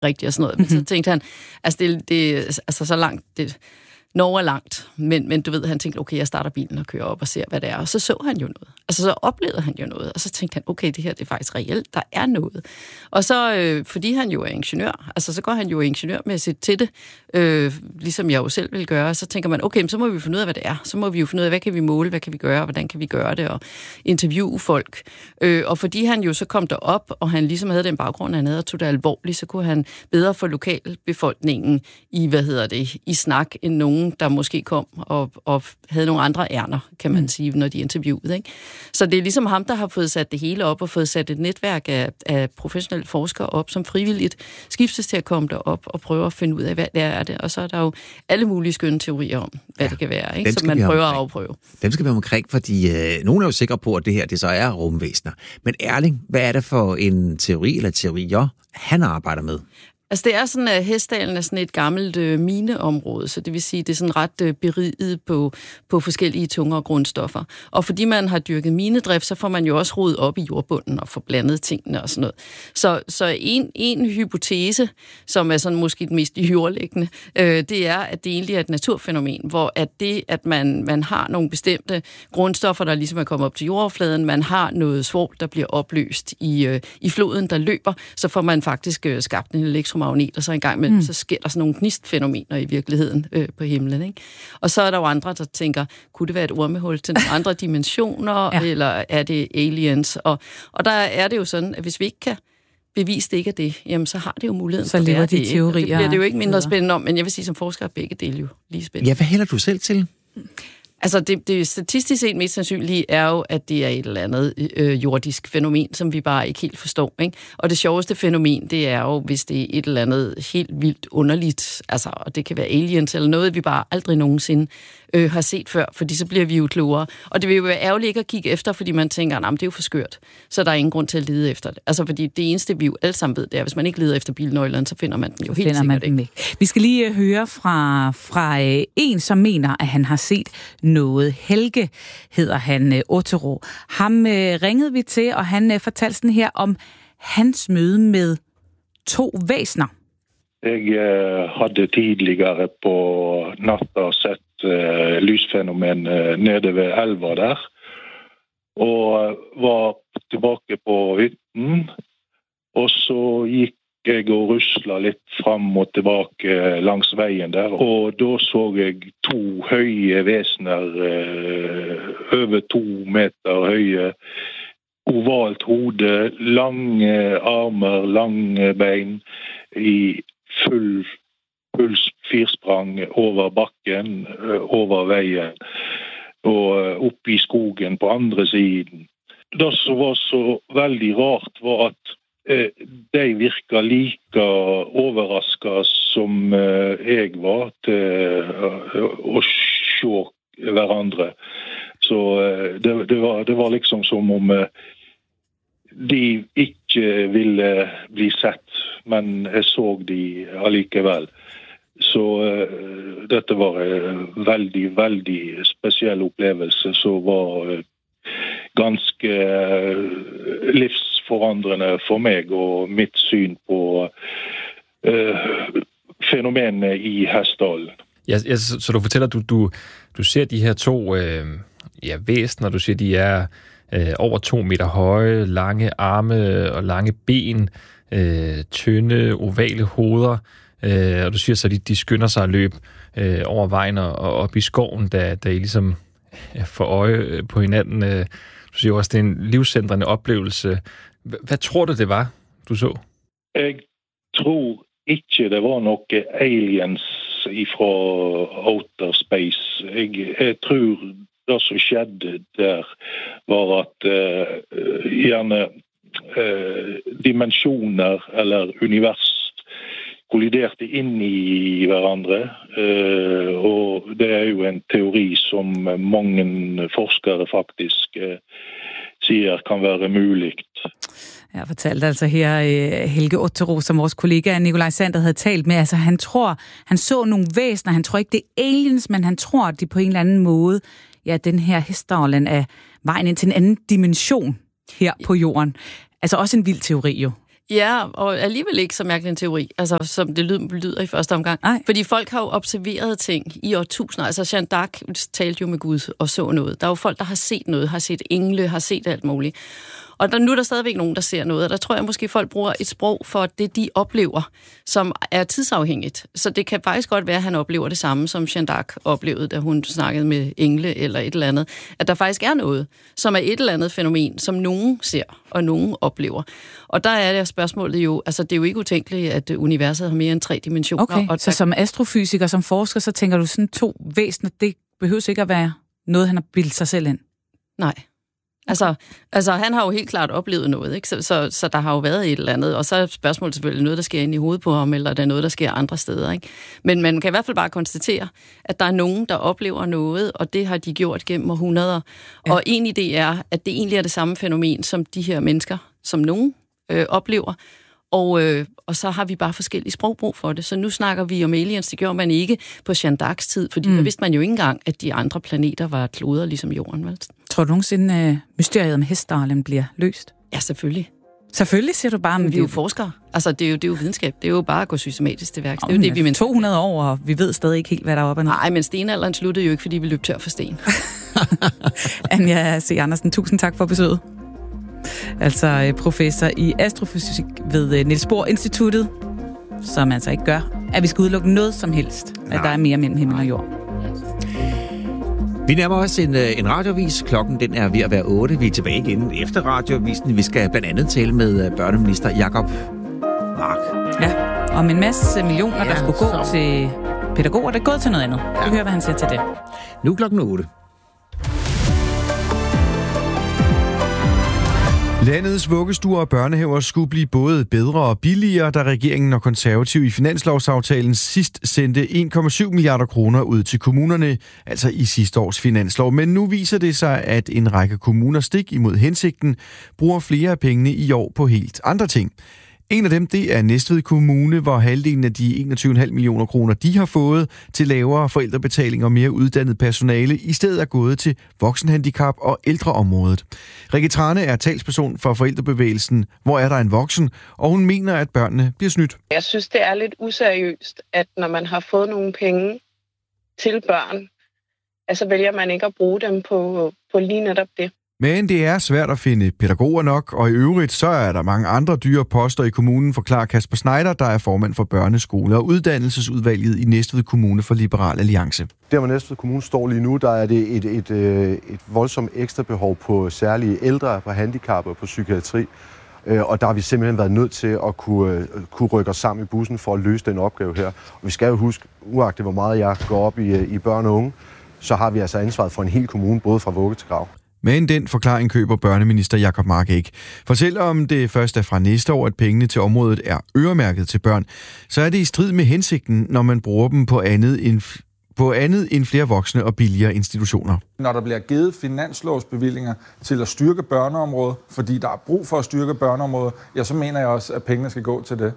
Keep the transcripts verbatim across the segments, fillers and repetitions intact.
rigtigt og sådan noget. Men mm-hmm. så tænkte han, altså det, det altså så langt, det, Norge er langt, men, men du ved, han tænkte, okay, jeg starter bilen og kører op og ser, hvad det er. Og så så han jo noget. Altså så oplevede han jo noget. Og så tænkte han, okay, det her det er faktisk reelt, der er noget. Og så, øh, fordi han jo er ingeniør, altså så går han jo ingeniørmæssigt til det, øh, ligesom jeg jo selv vil gøre, så tænker man, okay, så må vi finde ud af, hvad det er. Så må vi jo finde ud af, hvad kan vi måle, hvad kan vi gøre, hvordan kan vi gøre det, og interviewe folk. Øh, og fordi han jo så kom derop, og han ligesom havde den baggrund, han havde og tog det alvorligt, så kunne han bedre få lokalbefolkningen i, hvad hedder det, i snak end nogen, der måske kom og, og havde nogle andre ærner, kan man sige, når de interviewede. Ikke? Så det er ligesom ham, der har fået sat det hele op og fået sat et netværk af, af professionelle forskere op, som frivilligt skiftes til at komme derop og prøve at finde ud af, hvad det er det. Og så er der jo alle mulige skønne teorier om, hvad ja, det kan være, ikke? Som man prøver at afprøve. Dem skal vi omkring, fordi øh, nogen er jo sikre på, at det her det så er rumvæsener. Men Erling, hvad er det for en teori eller teorier, han arbejder med? Altså det er sådan, at Hessdalen er sådan et gammelt øh, mineområde, så det vil sige, det er sådan ret øh, beriget på, på forskellige tungere grundstoffer. Og fordi man har dyrket minedrift, så får man jo også rodet op i jordbunden og får blandet tingene og sådan noget. Så, så en, en hypotese, som er sådan måske den mest jordlæggende, øh, det er, at det egentlig er et naturfænomen, hvor at det, at man, man har nogle bestemte grundstoffer, der ligesom er kommet op til jordoverfladen, man har noget svovl, der bliver opløst i, øh, i floden, der løber, så får man faktisk øh, skabt en elektromagnet, og så en gang imellem, mm. så sker der sådan nogle gnistfænomener i virkeligheden øh, på himlen. Ikke? Og så er der jo andre, der tænker, kunne det være et ormehul til nogle andre dimensioner, ja. Eller er det aliens? Og, og der er det jo sådan, at hvis vi ikke kan bevise det ikke er det, jamen så har det jo muligheden så for lever det. de teorier. Det bliver det jo ikke mindre spændende om, men jeg vil sige, som forsker er begge dele jo lige spændende. Ja, hvad hælder du selv til? Altså, det, det statistisk set mest sandsynlige er jo, at det er et eller andet øh, jordisk fænomen, som vi bare ikke helt forstår, ikke? Og det sjoveste fænomen, det er jo, hvis det er et eller andet helt vildt underligt, altså, og det kan være aliens eller noget, vi bare aldrig nogensinde øh, har set før, fordi så bliver vi jo klogere. Og det vil jo være ærgerligt ikke at kigge efter, fordi man tænker, nej, det er jo for skørt, så der er ingen grund til at lede efter det. Altså, fordi det eneste, vi jo alle sammen ved, det er, hvis man ikke leder efter bilnøglerne, så finder man den jo helt finder sikkert ikke. ikke. Vi skal lige høre fra, fra øh, en, som mener, at han har set noget. Helge hedder han, Otero. Ham øh, ringede vi til, og han øh, fortalte sådan her om hans møde med to væsner. Jeg øh, havde tidligere på natta sett øh, lysfænomen øh, nede ved elva der, og øh, var tilbage på hytten, og så gik jeg og rusla litt fram og tilbake langs veien der, og da så jeg to høye vesener, over to meter høye, ovalt hode, lange armer, lange bein, i full, full firsprang over bakken, over veien, og opp i skogen på andre siden. Det som var så veldig rart var at de virka like overraska som jeg var til å se hverandre. Så det, det, var, det var liksom som om de ikke ville bli sett, men jeg så de allikevel. Så dette var en veldig, veldig spesiell opplevelse som var ganske livsforandrende for meg og mitt syn på uh, fænomenet i Hessdalen. Ja, ja, så, så du fortæller, du, du, du ser de her to øh, ja, væsener, du siger, de er øh, over to meter høje, lange arme og lange ben, øh, tynde, ovale hoveder, øh, og du siger så, at de, de skynder sig at løbe øh, over vejen og, og op i skoven, da, da I ligesom får øje på hinanden. Øh, Du siger også, det er en livsændrende oplevelse. Hvad tror du, det var, du så? Jeg tror ikke, det var noe aliens fra outer space. Jeg, jeg tror det som skjedde der var at uh, gjerne uh, dimensjoner eller univers kolliderte inn i hverandre. Uh, og det er jo en teori som mange forskere faktisk uh, siger kan være muligt. Jeg fortalte altså her Helge Otero, som vores kollega Nikolaj Sander havde talt med. Altså han tror, han så nogle væsener, han tror ikke det er aliens, men han tror, at de på en eller anden måde, ja, den her Hessdalen er vejen ind til en anden dimension her på jorden. Altså også en vild teori jo. Ja, og alligevel ikke så mærkelig en teori, altså som det lyder, lyder i første omgang. Ej. Fordi folk har jo observeret ting i årtusinder. Altså Jeanne d'Arc talte jo med Gud og så noget. Der er jo folk, der har set noget, har set engle, har set alt muligt. Og der, nu er der stadigvæk nogen, der ser noget, og der tror jeg måske, folk bruger et sprog for det, de oplever, som er tidsafhængigt. Så det kan faktisk godt være, at han oplever det samme, som Jeanne d'Arc oplevede, da hun snakkede med engle eller et eller andet. At der faktisk er noget, som er et eller andet fænomen, som nogen ser og nogen oplever. Og der er det spørgsmålet jo, altså det er jo ikke utænkeligt, at universet har mere end tre dimensioner. Okay, og så der... som astrofysiker, som forsker, så tænker du sådan to væsener, det behøver ikke at være noget, han har bildt sig selv ind? Nej. Altså, altså, han har jo helt klart oplevet noget, ikke? Så, så, så der har jo været et eller andet, og så er spørgsmålet selvfølgelig noget, der sker inde i hovedet på ham, eller er der noget, der sker andre steder, ikke? Men man kan i hvert fald bare konstatere, at der er nogen, der oplever noget, og det har de gjort gennem århundreder. Ja. Og en idé er, at det egentlig er det samme fænomen, som de her mennesker, som nogen øh, oplever, og, øh, og så har vi bare forskellige sprogbrug for det. Så nu snakker vi om aliens, det gjorde man ikke på Jeanne d'Arcs tid, fordi mm. der vidste man jo ikke engang, at de andre planeter var kloder ligesom jorden, vel? Tror du nogensinde, øh, mysteriet med Hestdalen bliver løst? Ja, selvfølgelig. Selvfølgelig, siger du bare. Men vi er jo forskere. Altså, det er jo, det er jo videnskab. Det er jo bare at gå systematisk til værks. Oh, det er jo det, vi to hundrede år, og vi ved stadig ikke helt, hvad der er oppe og ned. Nej, men stenalderen sluttede jo ikke, fordi vi løb tør for sten. Anja C. Andersen, tusind tak for besøget. Altså professor i astrofysik ved Niels Bohr Instituttet, som altså ikke gør, at vi skal udelukke noget som helst, at Nej. Der er mere mellem himmel og jord. Vi nærmer os en, en radioavis. Klokken den er ved at være otte. Vi er tilbage igen efter radioavisen. Vi skal blandt andet tale med børneminister Jacob Mark. Ja, om en masse millioner, ja, der skulle så... gå til pædagoger. Det er gået til noget andet. Ja. Vi hører, hvad han siger til det. Nu klokken otte. Landets vuggestuer og børnehaver skulle blive både bedre og billigere, da regeringen og konservativ i finanslovsaftalen sidst sendte en komma syv milliarder kroner ud til kommunerne, altså i sidste års finanslov. Men nu viser det sig, at en række kommuner stik imod hensigten bruger flere af pengene i år på helt andre ting. En af dem, det er Næstved Kommune, hvor halvdelen af de enogtyve komma fem millioner kroner, de har fået til lavere forældrebetaling og mere uddannet personale, i stedet er gået til voksenhandicap og ældreområdet. Rikke Trane er talsperson for forældrebevægelsen Hvor er der en voksen, og hun mener, at børnene bliver snydt. Jeg synes, det er lidt useriøst, at når man har fået nogle penge til børn, altså vælger man ikke at bruge dem på, på lige netop det. Men det er svært at finde pædagoger nok, og i øvrigt så er der mange andre dyre poster i kommunen, forklarer Kasper Schneider, der er formand for børneskole- og uddannelsesudvalget i Næstved Kommune for Liberal Alliance. Der, hvor Næstved Kommune står lige nu, der er det et, et, et, et voldsomt ekstra behov på særlige ældre, på handicap og på psykiatri. Og der har vi simpelthen været nødt til at kunne, kunne rykke os sammen i bussen for at løse den opgave her. Og vi skal jo huske, uagtet hvor meget jeg går op i, i børn og unge, så har vi altså ansvaret for en hel kommune, både fra vugge til grav. Men den forklaring køber børneminister Jacob Mark ikke. For selvom det først er fra næste år, at pengene til området er øremærket til børn, så er det i strid med hensigten, når man bruger dem på andet end, på andet end flere voksne og billigere institutioner. Når der bliver givet finanslovsbevillinger til at styrke børneområdet, fordi der er brug for at styrke børneområdet, ja, så mener jeg også, at pengene skal gå til det.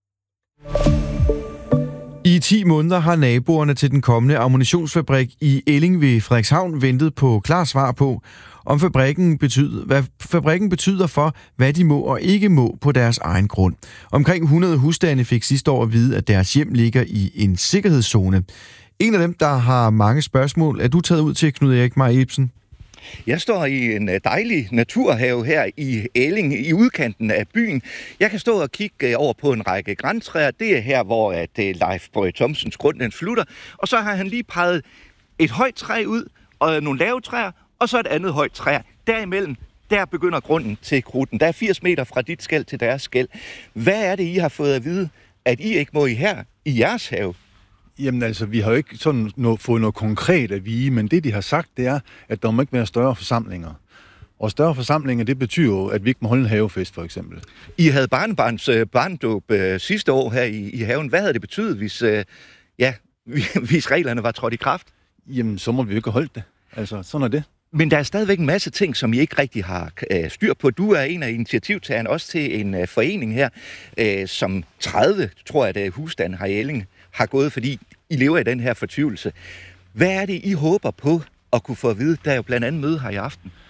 I ti måneder har naboerne til den kommende ammunitionsfabrik i Elling ved Frederikshavn ventet på klar svar på, om fabrikken betyder, hvad fabrikken betyder for, hvad de må og ikke må på deres egen grund. Omkring hundrede husstande fik sidste år at vide, at deres hjem ligger i en sikkerhedszone. En af dem, der har mange spørgsmål, er du taget ud til, Knud Erik Meier Ibsen? Jeg står i en dejlig naturhave her i Elling, i udkanten af byen. Jeg kan stå og kigge over på en række grantræer. Det er her, hvor Leif Boje Thomsens grund den slutter. Og så har han lige peget et højt træ ud, og nogle lave træer, og så et andet højt træ. Derimellem, der begynder grunden til krudten. Der er firs meter fra dit skel til deres skel. Hvad er det, I har fået at vide, at I ikke må i her i jeres have? Jamen altså, vi har jo ikke sådan noget, fået noget konkret at vide, men det, de har sagt, det er, at der må ikke være større forsamlinger. Og større forsamlinger, det betyder jo, at vi ikke må holde en havefest, for eksempel. I havde barnebarns øh, barndåb øh, sidste år her i, i haven. Hvad havde det betydet, hvis, øh, ja, hvis reglerne var trådt i kraft? Jamen, så må vi jo ikke holde det. Altså, sådan er det. Men der er stadigvæk en masse ting, som I ikke rigtig har øh, styr på. Du er en af initiativtagerne også til en øh, forening her, øh, som tredive, tror jeg, det husstande har i Elling, har gået, fordi I lever i den her fortvivlelse. Hvad er det, I håber på at kunne få at vide? Der er jo blandt andet møde her i aften.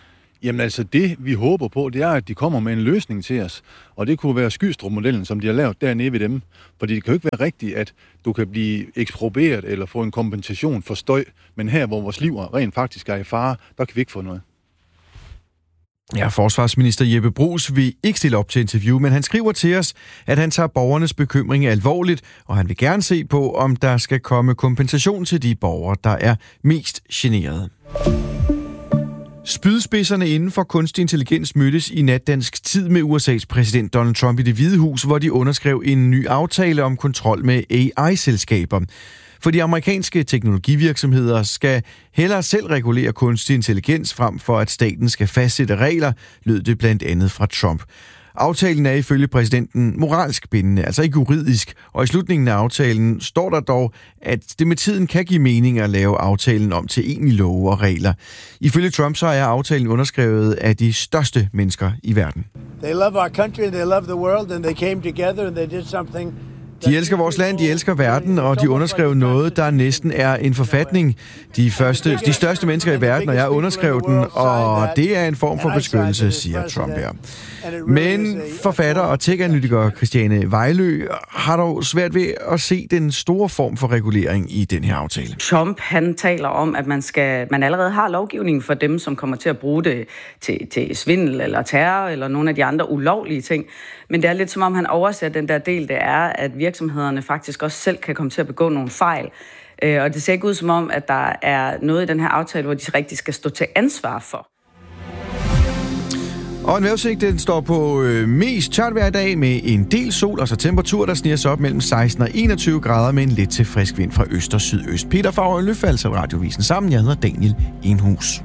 Jamen altså, det vi håber på, det er, at de kommer med en løsning til os. Og det kunne være Skystrup-modellen, som de har lavet dernede ved dem. Fordi det kan jo ikke være rigtigt, at du kan blive eksproprieret eller få en kompensation for støj. Men her, hvor vores liv rent faktisk er i fare, der kan vi ikke få noget. Ja, forsvarsminister Jeppe Bruus vil ikke stille op til interview, men han skriver til os, at han tager borgernes bekymring alvorligt, og han vil gerne se på, om der skal komme kompensation til de borgere, der er mest generede. Spydspidserne inden for kunstig intelligens mødtes i nat dansk tid med U S A's præsident Donald Trump i Det Hvide Hus, hvor de underskrev en ny aftale om kontrol med A I-selskaber. For de amerikanske teknologivirksomheder skal hellere selv regulere kunstig intelligens frem for, at staten skal fastsætte regler, lød det blandt andet fra Trump. Aftalen er ifølge præsidenten moralsk bindende, altså ikke juridisk, og i slutningen af aftalen står der dog, at det med tiden kan give mening at lave aftalen om til egentlige love og regler. Ifølge Trump så er aftalen underskrevet af de største mennesker i verden. They love our country, they love the world, and they came together and they did something. De elsker vores land, de elsker verden, og de underskrev noget, der næsten er en forfatning. De, første, de største mennesker i verden, og jeg underskrev den, og det er en form for beskyttelse, siger Trump her. Men forfatter og tech-analytiker Christiane Vejlø har dog svært ved at se den store form for regulering i den her aftale. Trump, han taler om, at man, skal, man allerede har lovgivning for dem, som kommer til at bruge det til, til svindel eller terror eller nogle af de andre ulovlige ting. Men det er lidt som om, han overser den der del, det er, at virksomhederne faktisk også selv kan komme til at begå nogle fejl. Og det ser ikke ud som om, at der er noget i den her aftale, hvor de rigtig skal stå til ansvar for. Og en vejrudsigt, den står på øh, mest tørt hver dag med en del sol, og så temperatur, der sniger sig op mellem seksten og enogtyve grader med en lidt til frisk vind fra øst og sydøst. Peter Favre og Løfald, så Radiovisen sammen. Jeg hedder Daniel Enhus.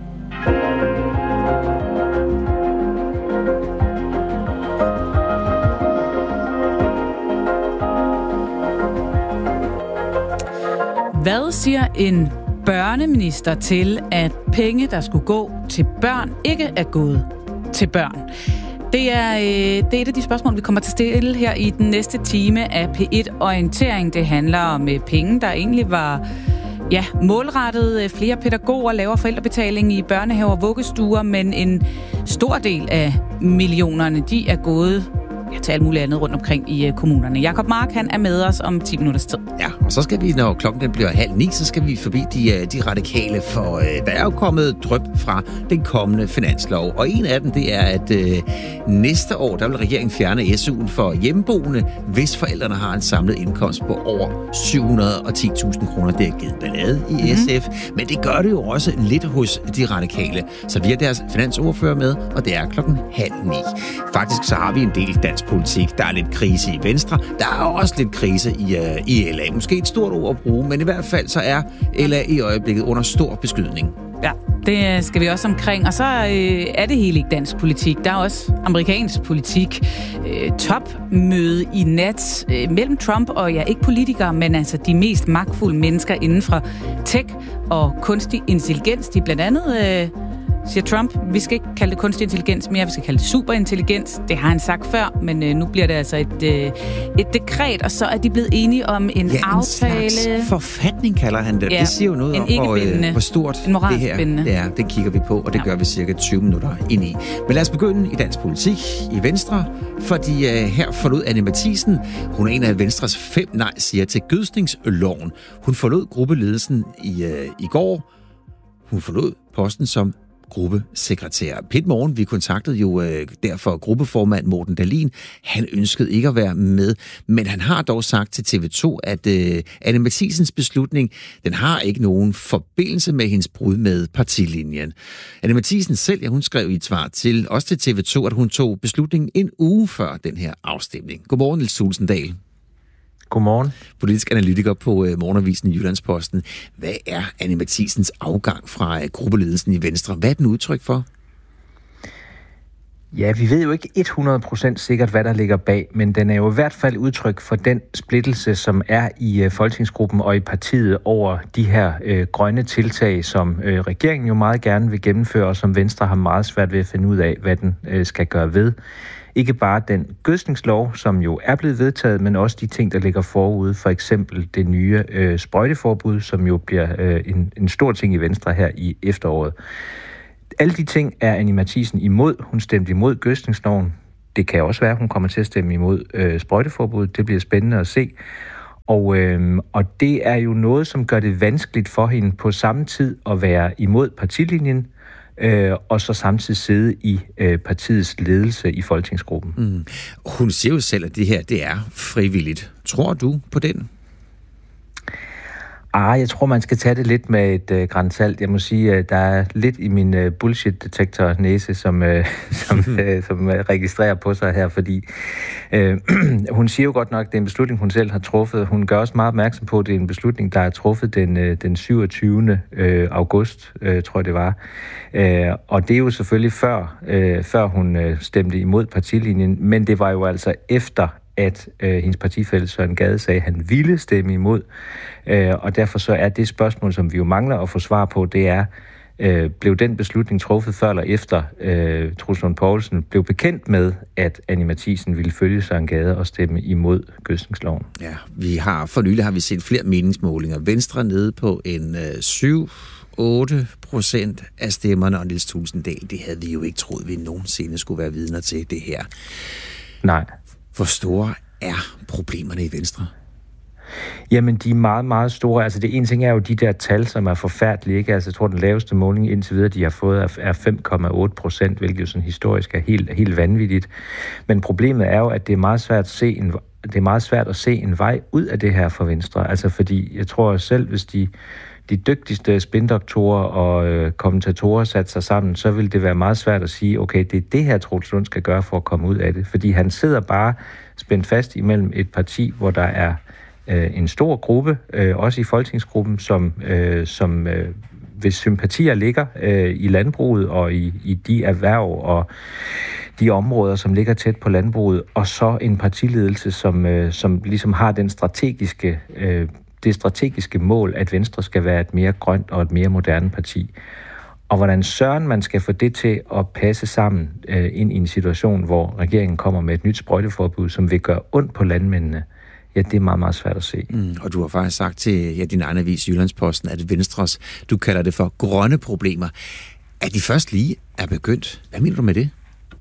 Hvad siger en børneminister til, at penge, der skulle gå til børn, ikke er gået til børn? Det er, øh, det er et af de spørgsmål, vi kommer til at stille her i den næste time af P et Orientering. Det handler om øh, penge, der egentlig var ja, målrettet flere pædagoger, lavere forældrebetaling i børnehaver og vuggestuer, men en stor del af millionerne, de er gået ja, til alt muligt andet rundt omkring i kommunerne. Jakob Mark, han er med os om ti minutters tid. Ja, og så skal vi, når klokken den bliver halv ni, så skal vi forbi de, de radikale, for øh, der er jo kommet dryp fra den kommende finanslov. Og en af dem, det er, at øh, næste år, der vil regeringen fjerne S U'en for hjemmeboende, hvis forældrene har en samlet indkomst på over syv hundrede og ti tusind kroner. Det er givet ballade i mm-hmm. S F, men det gør det jo også lidt hos de radikale. Så vi har deres finansordfører med, og det er klokken halv ni. Faktisk så har vi en del dansk politik. Der er lidt krise i Venstre. Der er også lidt krise i, uh, i L A. Måske et stort ord at bruge, men i hvert fald så er L A i øjeblikket under stor beskydning. Ja, det skal vi også omkring. Og så øh, er det hele ikke dansk politik. Der er også amerikansk politik. Øh, topmøde i nat øh, mellem Trump og, ja, ikke politikere, men altså de mest magtfulde mennesker inden for tech og kunstig intelligens. De blandt andet... Øh, siger Trump, vi skal ikke kalde det kunstig intelligens mere, vi skal kalde det superintelligens. Det har han sagt før, men øh, nu bliver det altså et, øh, et dekret, og så er de blevet enige om en ja, aftale. en slags forfatning kalder han det. Ja, det siger jo noget om, hvor, øh, hvor stort det her det er. Det kigger vi på, og det ja. gør vi cirka tyve minutter ind i. Men lad os begynde i dansk politik i Venstre, fordi øh, her forlod Anne Matthiesen. Hun er en af Venstres fem nej siger til gødsningsloven. Hun forlod gruppeledelsen i, øh, i går. Hun forlod posten som gruppesekretær. Pit Morgen, vi kontaktede jo øh, derfor gruppeformand Morten Dahlin. Han ønskede ikke at være med, men han har dog sagt til T V to, at øh, Anne Mathiesens beslutning, den har ikke nogen forbindelse med hendes brud med partilinjen. Anne Mathiesen selv, ja, hun skrev i et svar til også til T V to, at hun tog beslutningen en uge før den her afstemning. Godmorgen, Niels Tulsendal. Godmorgen. Politisk analytiker på uh, Morgenavisen i Jyllandsposten. Hvad er Anne Mathiesens afgang fra uh, gruppeledelsen i Venstre? Hvad er den udtryk for? Ja, vi ved jo ikke hundrede procent sikkert, hvad der ligger bag, men den er jo i hvert fald udtryk for den splittelse, som er i uh, folketingsgruppen og i partiet over de her uh, grønne tiltag, som uh, regeringen jo meget gerne vil gennemføre, og som Venstre har meget svært ved at finde ud af, hvad den uh, skal gøre ved. Ikke bare den gødskningslov, som jo er blevet vedtaget, men også de ting, der ligger forude. For eksempel det nye øh, sprøjteforbud, som jo bliver øh, en, en stor ting i Venstre her i efteråret. alle de ting er Anni Matthiesen imod. Hun stemte imod gødskningsloven. Det kan også være, at hun kommer til at stemme imod øh, sprøjteforbuddet. Det bliver spændende at se. Og, øh, og det er jo noget, som gør det vanskeligt for hende på samme tid at være imod partilinjen, øh, og så samtidig sidde i øh, partiets ledelse i folketingsgruppen. Mm. Hun siger jo selv, at det her det er frivilligt. Tror du på den? Ah, jeg tror, man skal tage det lidt med et øh, gran salt. Jeg må sige, at der er lidt i min øh, bullshit-detektor-næse, som, øh, som, øh, som øh, registrerer på sig her, fordi øh, hun siger jo godt nok, at det er en beslutning, hun selv har truffet. Hun gør også meget opmærksom på, at det er en beslutning, der er truffet den, øh, den syvogtyvende august, øh, tror jeg det var. Øh, og det er jo selvfølgelig før, øh, før hun øh, stemte imod partilinjen, men det var jo altså efter, at øh, hendes partifælle Søren Gade sagde, at han ville stemme imod. Øh, og derfor så er det spørgsmål, som vi jo mangler at få svar på, det er, øh, blev den beslutning truffet før eller efter øh, Troels Lund Poulsen blev bekendt med, at Anni Matthiesen ville følge Søren Gade og stemme imod gødskningsloven? Ja, vi har for nylig har vi set flere meningsmålinger. Venstre nede på en øh, syv otte procent af stemmerne, og Niels Thulesen Dahl, det havde vi jo ikke troet, vi nogensinde skulle være vidner til det her. Nej. Hvor store er problemerne i Venstre? Jamen, de er meget, meget store. Altså, det ene ting er jo de der tal, som er forfærdelige, ikke? Altså, jeg tror, den laveste måling indtil videre, de har fået, er fem komma otte procent, hvilket jo sådan historisk er helt, helt vanvittigt. Men problemet er jo, at det er meget svært at se en, det er meget svært at se en vej ud af det her for Venstre. Altså, fordi jeg tror selv, hvis de de dygtigste spindoktorer og øh, kommentatorer satte sig sammen, så vil det være meget svært at sige, okay, det er det her, Troels Lund skal gøre for at komme ud af det. Fordi han sidder bare spændt fast imellem et parti, hvor der er øh, en stor gruppe, øh, også i folketingsgruppen, som, øh, som øh, hvis sympatier ligger øh, i landbruget og i, i de erhverv og de områder, som ligger tæt på landbruget, og så en partiledelse, som, øh, som ligesom har den strategiske øh, det strategiske mål, at Venstre skal være et mere grønt og et mere moderne parti. Og hvordan søren man skal få det til at passe sammen øh, ind i en situation, hvor regeringen kommer med et nyt sprøjteforbud, som vil gøre ondt på landmændene, ja, det er meget, meget svært at se. Mm, og du har faktisk sagt til ja, din egen avis, Jyllandsposten, at Venstres, du kalder det for grønne problemer, at de først lige er begyndt. Hvad mener du med det?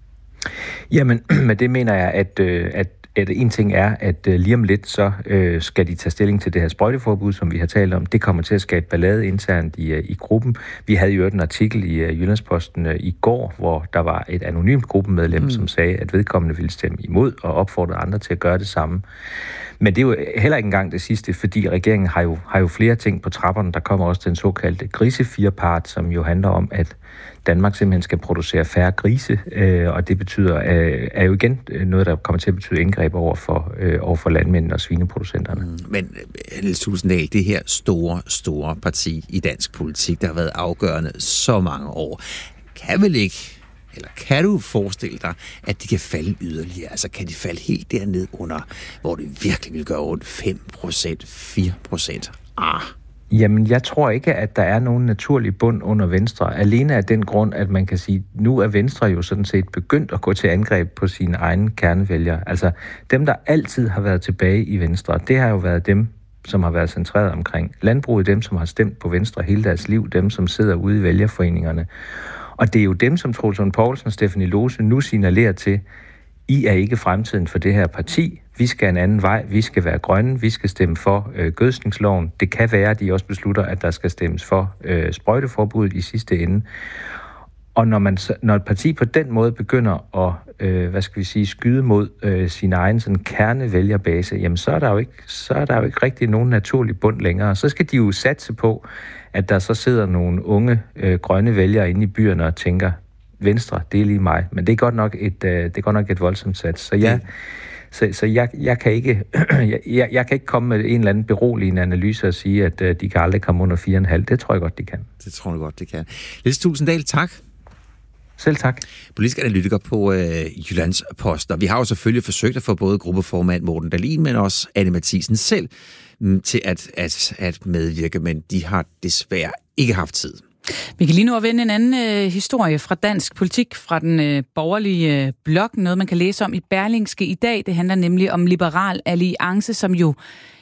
Jamen, med det mener jeg, at, øh, at at en ting er, at lige om lidt, så øh, skal de tage stilling til det her sprøjteforbud, som vi har talt om. Det kommer til at skabe ballade internt i, i gruppen. Vi havde jo en artikel i uh, Jyllandsposten uh, i går, hvor der var et anonymt gruppemedlem, mm. som sagde, at vedkommende ville stemme imod og opfordrede andre til at gøre det samme. Men det er jo heller ikke engang det sidste, fordi regeringen har jo, har jo flere ting på trapperne. Der kommer også den såkaldte grisefirepart, som jo handler om, at Danmark simpelthen skal producere færre grise, øh, og det betyder, øh, er jo igen noget, der kommer til at betyde indgreb over for, øh, over for landmændene og svineproducenterne. Mm, men Niels Thulesen Dahl, det her store, store parti i dansk politik, der har været afgørende så mange år, kan vel ikke, eller kan du forestille dig, at de kan falde yderligere? Altså kan de falde helt derned under, hvor det virkelig vil gøre ondt fem procent, fire procent? Ah. Jamen, jeg tror ikke, at der er nogen naturlig bund under Venstre. Alene af den grund, at man kan sige, nu er Venstre jo sådan set begyndt at gå til angreb på sine egne kernevælgere. Altså, dem, der altid har været tilbage i Venstre, det har jo været dem, som har været centreret omkring landbruget, dem, som har stemt på Venstre hele deres liv, dem, som sidder ude i vælgerforeningerne. Og det er jo dem, som Troels Lund Poulsen og Stephanie Lose nu signalerer til, I er ikke fremtiden for det her parti. Vi skal en anden vej. Vi skal være grønne. Vi skal stemme for øh, gødskningsloven. Det kan være, at de også beslutter, at der skal stemmes for øh, sprøjteforbuddet i sidste ende. Og når, man, når et parti på den måde begynder at, øh, hvad skal vi sige, skyde mod øh, sin egen sådan kernevælgerbase, jamen så er der jo ikke, så er der jo ikke rigtig nogen naturlig bund længere. Så skal de jo satse på, at der så sidder nogle unge øh, grønne vælgere inde i byerne og tænker, Venstre, det er lige mig. Men det er godt nok et, øh, det er godt nok et voldsomt sats. Så jeg, så, så jeg, jeg, kan ikke, jeg, jeg kan ikke komme med en eller anden beroligende analyse og sige, at øh, de kan aldrig komme under fire komma fem. Det tror jeg godt, de kan. Det tror jeg godt, de kan. Niels Thulesen Dahl, tak. Selv tak. Politisk analytiker på øh, Jyllandsposten. Og vi har jo selvfølgelig forsøgt at få både gruppeformand Morten Dahlin, men også Anni Matthiesen selv m, til at, at, at medvirke, men de har desværre ikke haft tid. Vi kan lige nu at vende en anden øh, historie fra dansk politik, fra den øh, borgerlige øh, blok. Noget, man kan læse om i Berlingske i dag. Det handler nemlig om Liberal Alliance, som jo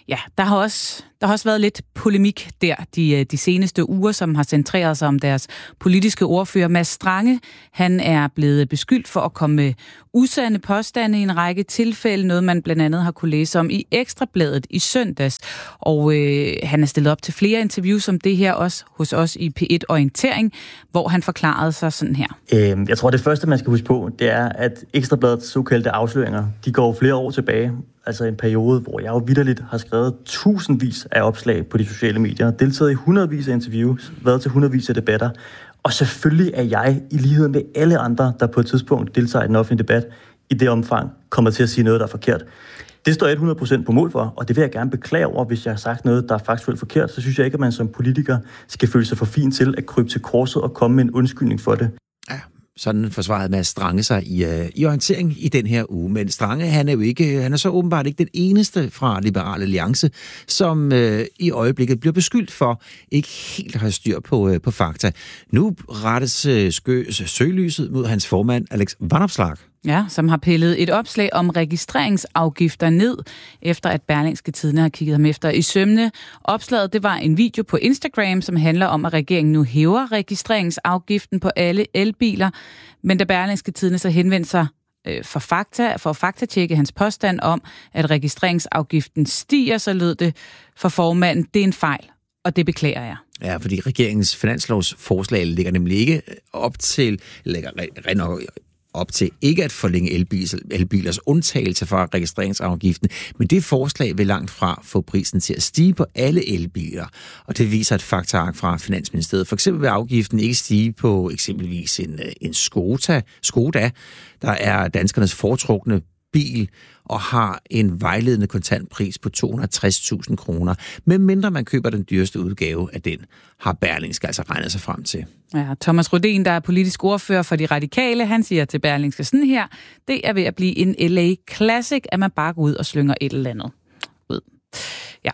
ja, der har også, der har også været lidt polemik der de, de seneste uger, som har centreret sig om deres politiske ordfører. Mads Strange, han er blevet beskyldt for at komme med usande påstande i en række tilfælde, noget man blandt andet har kunne læse om i Ekstrabladet i søndags. Og øh, han er stillet op til flere interviews om det her, også hos os i P et Orientering, hvor han forklarede sig sådan her. Øh, jeg tror, det første, man skal huske på, det er, at Ekstrabladets såkaldte afsløringer, de går flere år tilbage. Altså en periode, hvor jeg jo vitterligt har skrevet tusindvis af opslag på de sociale medier, deltaget i hundredvis af interviews, været til hundredvis af debatter. Og selvfølgelig er jeg, i lighed med alle andre, der på et tidspunkt deltager i den offentlige debat, i det omfang kommer til at sige noget, der er forkert. Det står jeg hundrede procent på mål for, og det vil jeg gerne beklage over, hvis jeg har sagt noget, der er faktuelt forkert. Så synes jeg ikke, at man som politiker skal føle sig for fin til at krybe til korset og komme med en undskyldning for det. Ja. Sådan forsvarede Mads Strange sig i, uh, i orientering i den her uge. Men Strange, han er jo ikke, han er så åbenbart ikke den eneste fra Liberal Alliance, som uh, i øjeblikket bliver beskyldt for ikke helt at have styr på, uh, på fakta. Nu rettes uh, skø, søgelyset mod hans formand, Alex Vanopslagh. Ja, som har pillet et opslag om registreringsafgifter ned, efter at Berlingske Tidende har kigget ham efter i sømne. Opslaget, det var en video på Instagram, som handler om, at regeringen nu hæver registreringsafgiften på alle elbiler. Men da Berlingske Tidende så henvendte sig øh, for, fakta, for at faktatjekke hans påstand om, at registreringsafgiften stiger, så lød det for formanden, det er en fejl, og det beklager jeg. Ja, fordi regeringens finanslovsforslag ligger nemlig ikke op til, lægger rent op til ikke at forlænge elbil, elbilers undtagelse fra registreringsafgiften, men det forslag vil langt fra få prisen til at stige på alle elbiler. Og det viser et faktaark fra Finansministeriet. For eksempel vil afgiften ikke stige på eksempelvis en, en Skoda, Skoda, der er danskernes foretrukne bil, og har en vejledende kontantpris på to hundrede og tres tusind kroner. Men mindre man køber den dyreste udgave af den, har Berlingske altså regnet sig frem til. Ja, Thomas Rødén, der er politisk ordfører for De Radikale, han siger til Berlingske sådan her, det er ved at blive en L A Classic, at man bare går ud og slynger et eller andet ud. Ja.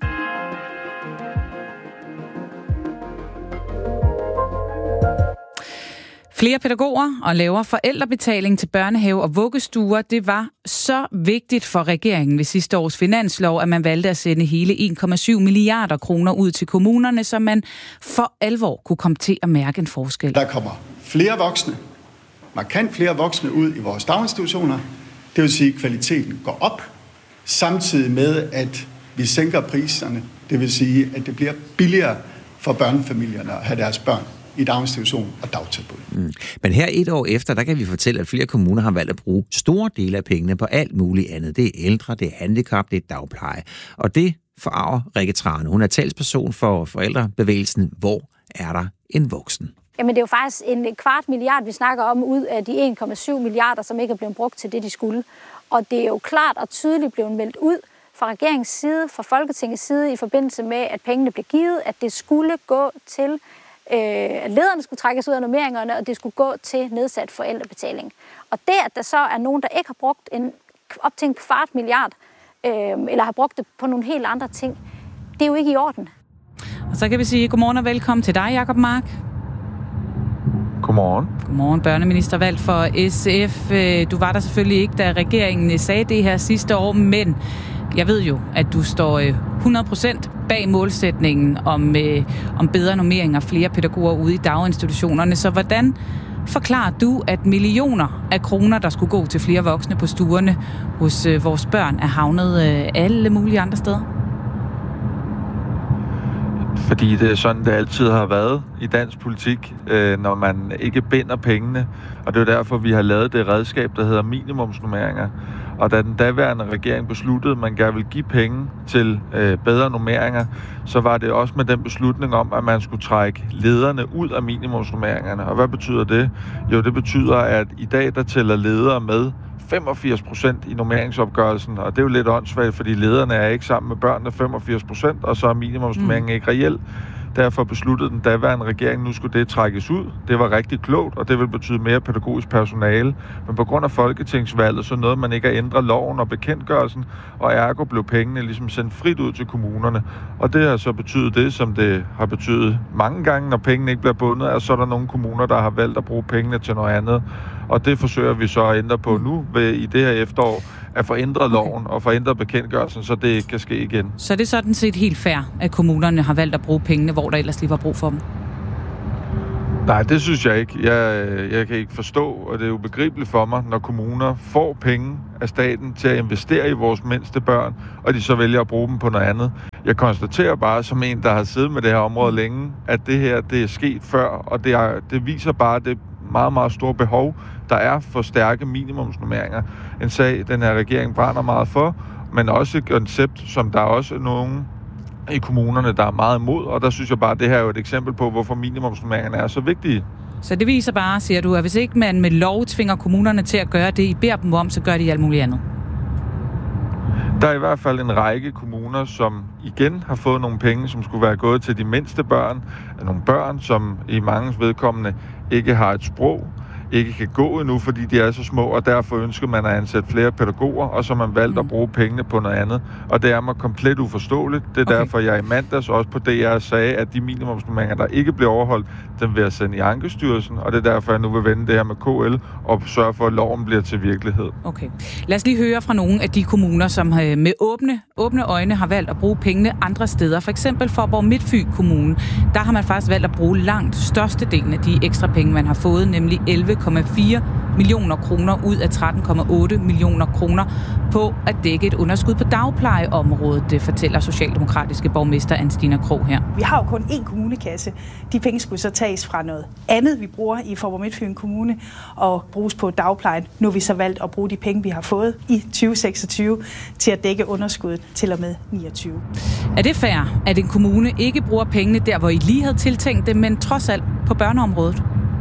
Flere pædagoger og lavere forældrebetaling til børnehave og vuggestuer, det var så vigtigt for regeringen ved sidste års finanslov, at man valgte at sende hele en komma syv milliarder kroner ud til kommunerne, så man for alvor kunne komme til at mærke en forskel. Der kommer flere voksne, markant flere voksne ud i vores daginstitutioner. Det vil sige, at kvaliteten går op, samtidig med, at vi sænker priserne. Det vil sige, at det bliver billigere for børnefamilierne at have deres børn i daginstitution og dagtilbud. Mm. Men her et år efter, der kan vi fortælle, at flere kommuner har valgt at bruge store dele af pengene på alt muligt andet. Det er ældre, det er handicap, det er dagpleje. Og det forarver Rikke Thrane. Hun er talsperson for forældrebevægelsen. Hvor er der en voksen? Jamen det er jo faktisk en kvart milliard, vi snakker om, ud af de en komma syv milliarder, som ikke er blevet brugt til det, de skulle. Og det er jo klart og tydeligt blevet meldt ud fra regeringens side, fra Folketingets side, i forbindelse med, at pengene blev givet, at det skulle gå til at lederne skulle trækkes ud af normeringerne, og det skulle gå til nedsat forældrebetaling. Og det, at der så er nogen, der ikke har brugt en, op til en kvart milliard, øh, eller har brugt det på nogle helt andre ting, det er jo ikke i orden. Og så kan vi sige godmorgen og velkommen til dig, Jacob Mark. Godmorgen. Godmorgen, børneminister valgt for S F. Du var der selvfølgelig ikke, da regeringen sagde det her sidste år, men jeg ved jo, at du står hundrede procent bag målsætningen om, øh, om bedre normeringer og flere pædagoger ude i daginstitutionerne. Så hvordan forklarer du, at millioner af kroner, der skulle gå til flere voksne på stuerne hos øh, vores børn, er havnet øh, alle mulige andre steder? Fordi det er sådan, det altid har været i dansk politik, øh, når man ikke binder pengene. Og det er derfor, vi har lavet det redskab, der hedder minimumsnormeringer. Og da den daværende regering besluttede, at man gerne ville give penge til øh, bedre normeringer, så var det også med den beslutning om, at man skulle trække lederne ud af minimumsnormeringerne. Og hvad betyder det? Jo, det betyder, at i dag der tæller ledere med femogfirs procent i normeringsopgørelsen, og det er jo lidt åndssvagt, fordi lederne er ikke sammen med børnene femogfirs procent, og så er minimumsnormeringen ikke reel. Derfor besluttede den daværende regering, nu skulle det trækkes ud. Det var rigtig klogt, og det vil betyde mere pædagogisk personale. Men på grund af folketingsvalget, så nåede man ikke at ændre loven og bekendtgørelsen, og ergo blev pengene ligesom sendt frit ud til kommunerne. Og det har så betydet det, som det har betydet mange gange, når pengene ikke bliver bundet, og så er der nogle kommuner, der har valgt at bruge pengene til noget andet. Og det forsøger vi så at ændre på nu ved, i det her efterår, at forændre okay. loven og forændre bekendtgørelsen, så det ikke kan ske igen. Så det er sådan set helt fair, at kommunerne har valgt at bruge pengene, hvor der ellers lige var brug for dem? Nej, det synes jeg ikke. Jeg, jeg kan ikke forstå, og det er ubegribeligt for mig, når kommuner får penge af staten til at investere i vores mindste børn, og de så vælger at bruge dem på noget andet. Jeg konstaterer bare, som en, der har siddet med det her område længe, at det her, det er sket før, og det, er, det viser bare det meget, meget store behov, der er for stærke minimumsnormeringer. En sag, den her regering brænder meget for, men også et koncept, som der også er nogen i kommunerne, der er meget imod, og der synes jeg bare, at det her er jo et eksempel på, hvorfor minimumsnormeringerne er så vigtige. Så det viser bare, siger du, at hvis ikke man med lov tvinger kommunerne til at gøre det, I beder dem om, så gør de alt muligt andet? Der er i hvert fald en række kommuner, som igen har fået nogle penge, som skulle være gået til de mindste børn. Nogle børn, som i manges vedkommende ikke har et sprog, ikke kan gå endnu, fordi de er så små, og derfor ønsker man at ansætte flere pædagoger, og så har man valgt mm. at bruge pengene på noget andet. Og det er mig komplet uforståeligt. Det er okay. Derfor, jeg i mandags også på D R sagde, at de minimumsnormeringer, der ikke bliver overholdt, dem vil jeg sende i Ankestyrelsen, og det er derfor, jeg nu vil vende det her med K L og sørge for, at loven bliver til virkelighed. Okay. Lad os lige høre fra nogle af de kommuner, som med åbne, åbne øjne har valgt at bruge pengene andre steder. For eksempel Faaborg Midtfyn Kommune. Der har man faktisk valgt at bruge langt størstedelen af de ekstra penge, man har fået, nemlig elleve komma fire millioner kroner ud af tretten komma otte millioner kroner på at dække et underskud på dagplejeområdet, det fortæller socialdemokratiske borgmester Anstina Krog her. Vi har jo kun én kommunekasse. De penge skulle så tages fra noget andet, vi bruger i Faaborg Midtfyn Kommune og bruges på dagplejen. Nu har vi så valgt at bruge de penge, vi har fået i tyve seksogtyve til at dække underskuddet til og med niogtyve. Er det fair, at en kommune ikke bruger pengene der, hvor I lige havde tiltænkt det, men trods alt på børneområdet?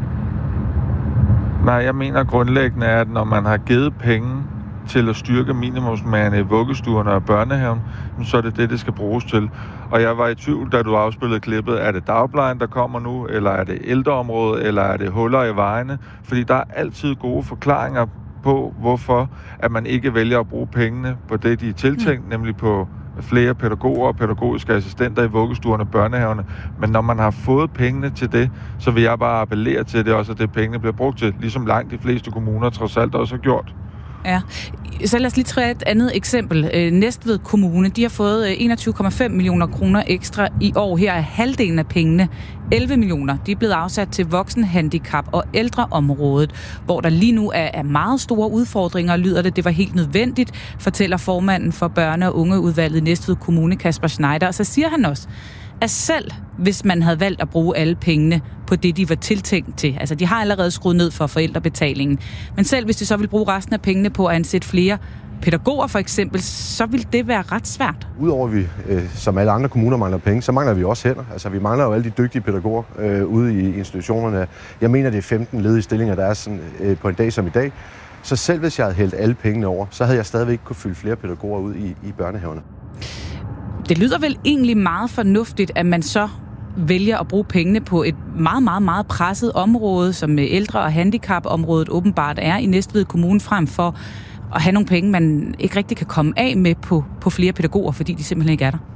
Nej, jeg mener grundlæggende, at når man har givet penge til at styrke minimumsnormeringerne i vuggestuerne og børnehaven, så er det det, det skal bruges til. Og jeg var i tvivl, da du afspillede klippet, er det dagplejen, der kommer nu, eller er det ældreområdet, eller er det huller i vejene? Fordi der er altid gode forklaringer på, hvorfor at man ikke vælger at bruge pengene på det, de er tiltænkt, mm. nemlig på flere pædagoger og pædagogiske assistenter i vuggestuerne og børnehaverne. Men når man har fået pengene til det, så vil jeg bare appellere til, at det også er det, pengene bliver brugt til, ligesom langt de fleste kommuner trods alt også har gjort. Ja, så lad os lige træde et andet eksempel. Næstved Kommune, de har fået enogtyve komma fem millioner kroner ekstra i år. Her er halvdelen af pengene, elleve millioner, de er blevet afsat til voksenhandicap og ældreområdet, hvor der lige nu er meget store udfordringer, lyder det. Det var helt nødvendigt, fortæller formanden for børne- og ungeudvalget i Næstved Kommune, Kasper Schneider. Og så siger han også, at selv hvis man havde valgt at bruge alle pengene på det, de var tiltænkt til, altså de har allerede skruet ned for forældrebetalingen, men selv hvis de så vil bruge resten af pengene på at ansætte flere pædagoger for eksempel, så vil det være ret svært. Udover at vi, øh, som alle andre kommuner, mangler penge, så mangler vi også hænder. Altså vi mangler jo alle de dygtige pædagoger øh, ude i institutionerne. Jeg mener, det er femten ledige stillinger, der er sådan, øh, på en dag som i dag. Så selv hvis jeg havde hældt alle pengene over, så havde jeg stadigvæk kunne fylde flere pædagoger ud i, i børnehaverne. Det lyder vel egentlig meget fornuftigt, at man så vælger at bruge pengene på et meget, meget, meget presset område, som ældre- og handicapområdet åbenbart er i Næstved Kommune, frem for at have nogle penge, man ikke rigtig kan komme af med på, på flere pædagoger, fordi de simpelthen ikke er der.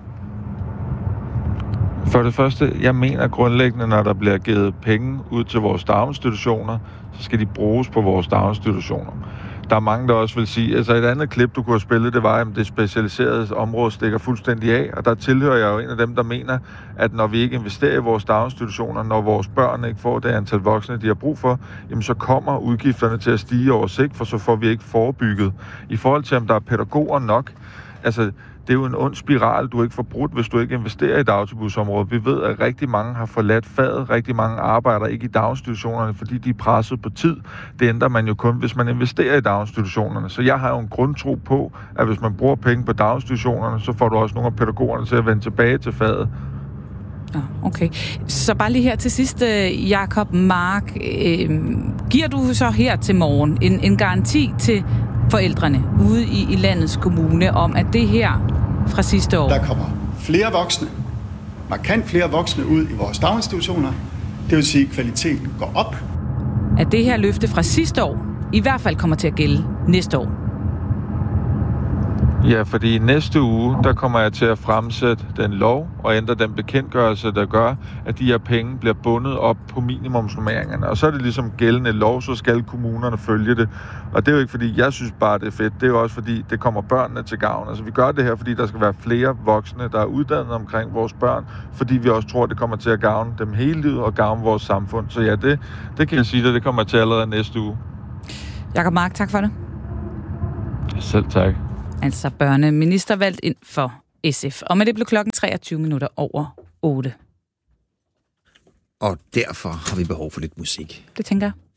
For det første, jeg mener grundlæggende, når der bliver givet penge ud til vores daginstitutioner, så skal de bruges på vores daginstitutioner. Der er mange, der også vil sige, altså et andet klip, du kunne have spillet, det var, at det specialiserede område stikker fuldstændig af, og der tilhører jeg jo en af dem, der mener, at når vi ikke investerer i vores daginstitutioner, når vores børn ikke får det antal voksne, de har brug for, jamen så kommer udgifterne til at stige over sigt, for så får vi ikke forebygget. I forhold til, om der er pædagoger nok, altså det er jo en ond spiral, du ikke får brudt, hvis du ikke investerer i dagtilbudsområdet. Vi ved, at rigtig mange har forladt faget, rigtig mange arbejder ikke i daginstitutionerne, fordi de er presset på tid. Det ændrer man jo kun, hvis man investerer i daginstitutionerne. Så jeg har jo en grundtro på, at hvis man bruger penge på daginstitutionerne, så får du også nogle af pædagogerne til at vende tilbage til faget. Ja, okay. Så bare lige her til sidst, Jakob Mark, øh, giver du så her til morgen en, en garanti til forældrene ude i, i landets kommune om, at det her fra sidste år... Der kommer flere voksne, markant flere voksne ud i vores daginstitutioner. Det vil sige, at kvaliteten går op. At det her løfte fra sidste år i hvert fald kommer til at gælde næste år. Ja, fordi næste uge, der kommer jeg til at fremsætte den lov og ændre den bekendtgørelse, der gør, at de her penge bliver bundet op på minimumsnormeringerne. Og så er det ligesom gældende lov, så skal kommunerne følge det. Og det er jo ikke, fordi jeg synes bare, det er fedt. Det er jo også, fordi det kommer børnene til gavn. Altså, vi gør det her, fordi der skal være flere voksne, der er uddannet omkring vores børn, fordi vi også tror, det kommer til at gavne dem hele livet og gavne vores samfund. Så ja, det, det kan jeg sige, at det kommer til allerede næste uge. Jakob Mark, tak for det. Selv tak. Altså børneminister valgt ind for S F. Og med det blev klokken treogtyve minutter over otte. Og derfor har vi behov for lidt musik. Det tænker jeg.